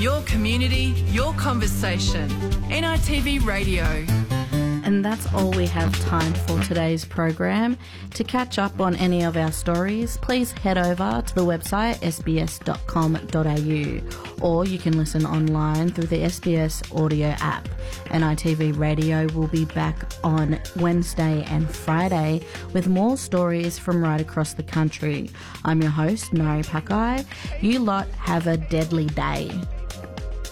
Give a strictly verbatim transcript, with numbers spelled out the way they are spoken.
Your community, your conversation. N I T V Radio. And that's all we have time for today's program. To catch up on any of our stories, please head over to the website s b s dot com dot a u, or you can listen online through the S B S audio app. N I T V Radio will be back on Wednesday and Friday with more stories from right across the country. I'm your host, Nari Pakai. You lot have a deadly day.